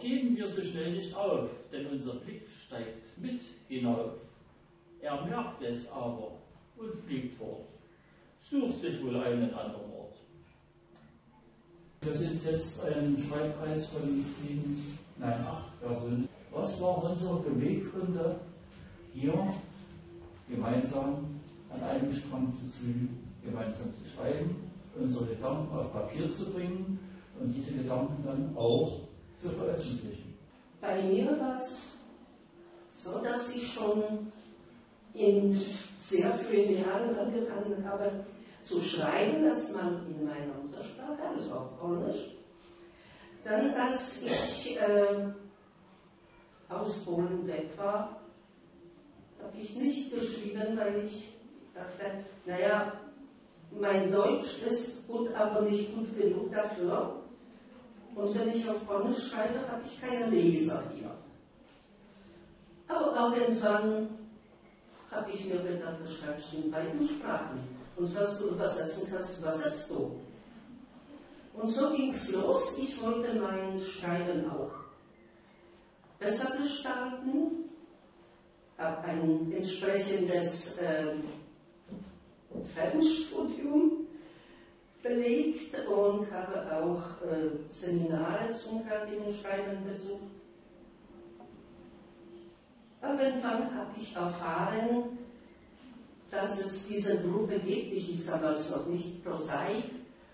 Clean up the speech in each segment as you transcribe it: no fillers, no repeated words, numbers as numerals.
geben wir so schnell nicht auf, denn unser Blick steigt mit hinauf. Er merkt es aber und fliegt fort, sucht sich wohl einen anderen Ort. Wir sind jetzt ein Schreibkreis von 8 Personen. Was waren unsere Beweggründe, hier gemeinsam an einem Strang zu ziehen, gemeinsam zu schreiben, unsere Gedanken auf Papier zu bringen und diese Gedanken dann auch zu veröffentlichen? Bei mir war es so, dass ich schon in sehr frühen Jahren angefangen habe zu schreiben, das mal in meiner Muttersprache, also auf Polnisch. Dann, als ich aus Polen weg war, habe ich nicht geschrieben, weil ich dachte, naja, mein Deutsch ist gut, aber nicht gut genug dafür. Und wenn ich auf Polnisch schreibe, habe ich keine Leser hier. Aber irgendwann habe ich mir gedacht, du schreibst in beiden Sprachen. Und was du übersetzen kannst, übersetzt du. Und so ging es los. Ich wollte mein Schreiben auch besser gestalten, habe ein entsprechendes Fernstudium belegt und habe auch Seminare zum fertigen Schreiben besucht. Irgendwann habe ich erfahren, dass es diese Gruppe gibt, die hieß damals noch nicht Prosaik.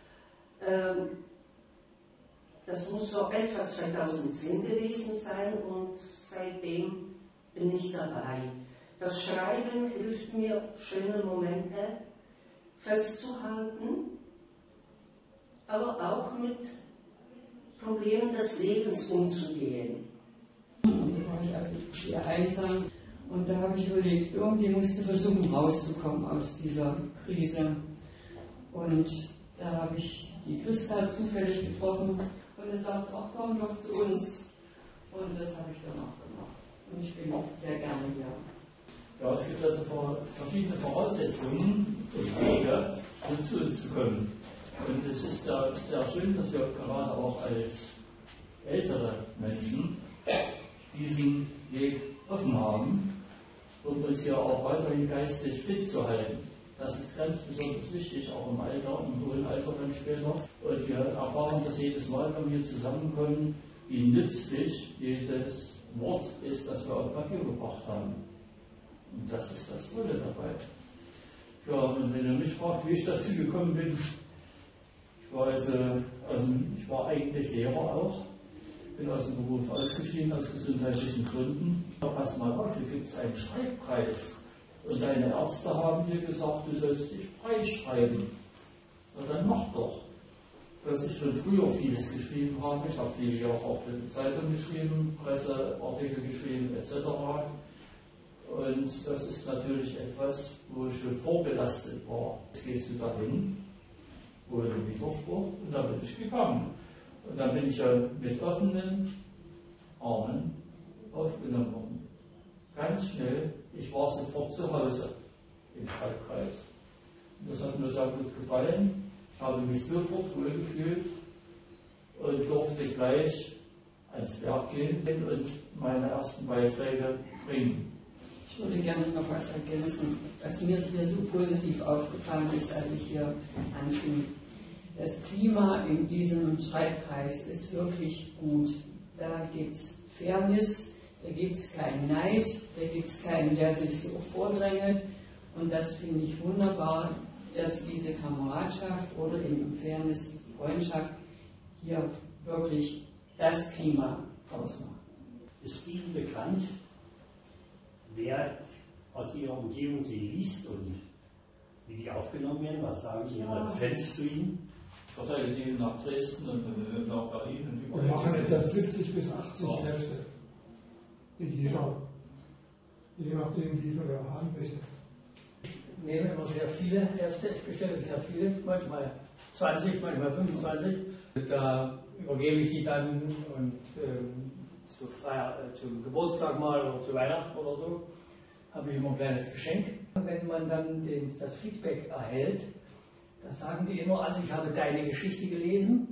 Das muss so etwa 2010 gewesen sein und seitdem bin ich dabei. Das Schreiben hilft mir, schöne Momente festzuhalten, aber auch mit Problemen des Lebens umzugehen. Da war ich also sehr einsam und da habe ich überlegt, irgendwie musste versuchen rauszukommen aus dieser Krise. Und da habe ich die Christa zufällig getroffen und er sagt, ach komm doch zu uns. Und das habe ich dann auch gemacht. Und ich bin auch sehr gerne hier. Ja, es gibt also verschiedene Voraussetzungen und Wege, um zu uns zu kommen. Und es ist ja sehr schön, dass wir gerade auch als ältere Menschen diesen Weg offen haben, um uns ja auch weiterhin geistig fit zu halten. Das ist ganz besonders wichtig, auch im Alter, im hohen Alter dann später. Und wir erfahren das jedes Mal, wenn wir zusammenkommen, wie nützlich jedes Wort ist, das wir auf Papier gebracht haben. Und das ist das Tolle dabei. Ja, und wenn ihr mich fragt, wie ich dazu gekommen bin, ich war eigentlich Lehrer auch, bin aus dem Beruf ausgeschieden, aus gesundheitlichen Gründen. Pass mal auf, hier gibt es einen Schreibkreis. Und deine Ärzte haben dir gesagt, du sollst dich freischreiben. Na dann mach doch. Dass ich schon früher vieles geschrieben habe, ich habe viele Jahre auch für die Zeitung geschrieben, Presseartikel geschrieben etc. Und das ist natürlich etwas, wo ich schon vorbelastet war. Jetzt gehst du dahin, ohne Widerspruch, und da bin ich gegangen. Und dann bin ich ja mit offenen Armen aufgenommen worden. Ganz schnell, ich war sofort zu Hause im Schreibkreis. Und das hat mir sehr gut gefallen. Ich habe mich sofort wohlgefühlt und durfte gleich ans Werk gehen und meine ersten Beiträge bringen. Ich würde gerne noch was ergänzen, was mir hier so positiv aufgefallen ist, als ich hier anfing. Das Klima in diesem Schreibkreis ist wirklich gut. Da gibt es Fairness, da gibt es keinen Neid, da gibt es keinen, der sich so vordrängelt. Und das finde ich wunderbar, dass diese Kameradschaft oder eben Fairness, Freundschaft hier wirklich das Klima ausmacht. Ist Ihnen bekannt, wer aus Ihrer Umgebung Sie liest und wie die aufgenommen werden? Was sagen Ihre Fans zu Ihnen? Ich verteile die nach Dresden und nach Berlin und überall. Wir machen etwa 70 bis 80 Hefte in jeder, je nachdem, wie wir haben möchten. Ich nehme immer sehr viele Hefte, ich bestelle sehr viele, manchmal 20, manchmal 25. Da übergebe ich die dann und zum Geburtstag mal oder zu Weihnachten oder so, habe ich immer ein kleines Geschenk. Wenn man dann das Feedback erhält, dann sagen die immer, also ich habe deine Geschichte gelesen.